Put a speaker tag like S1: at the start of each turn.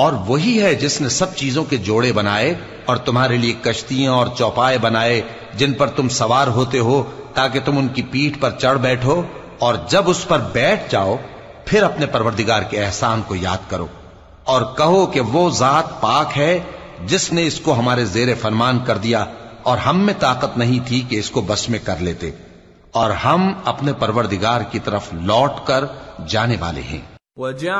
S1: और वही है जिसने सब चीजों के जोड़े बनाए और तुम्हारे लिए कश्तियां और चौपाए बनाए जिन पर तुम सवार होते हो ताकि तुम उनकी पीठ पर चढ़ बैठो, और जब उस पर बैठ जाओ फिर अपने परवरदिगार के एहसान को याद करो और कहो कि वो जात पाक है जिसने इसको हमारे जेरे फरमान कर दिया और हम में ताकत नहीं थी कि इसको बस में कर लेते, और हम अपने परवरदिगार की तरफ लौट कर जाने वाले हैं।